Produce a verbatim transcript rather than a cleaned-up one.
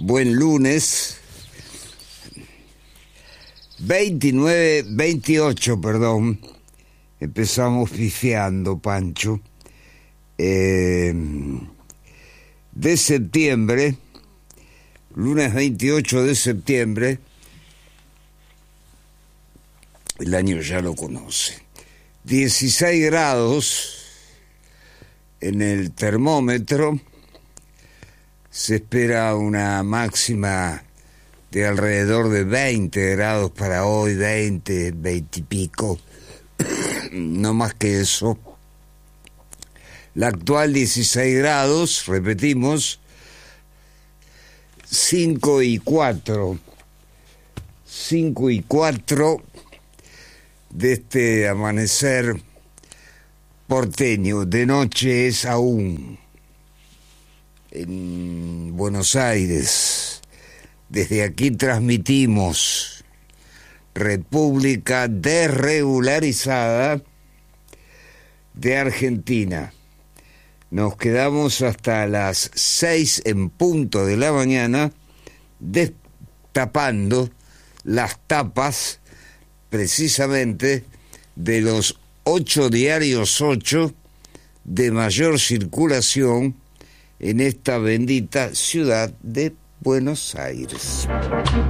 Buen lunes. veintinueve, veintiocho, perdón. Empezamos pifiando, Pancho. Eh, de septiembre, lunes veintiocho de septiembre, el año ya lo conoce. dieciséis grados en el termómetro. Se espera una máxima de alrededor de veinte grados para hoy, veinte, veinte y pico, no más que eso. La actual dieciséis grados, repetimos, cinco y cuatro, cinco y cuatro de este amanecer porteño. De noche es aún en Buenos Aires. Desde aquí transmitimos República Desregularizada de Argentina. Nos quedamos hasta las seis en punto de la mañana destapando las tapas precisamente de los ocho diarios ocho de mayor circulación en esta bendita ciudad de Buenos Aires.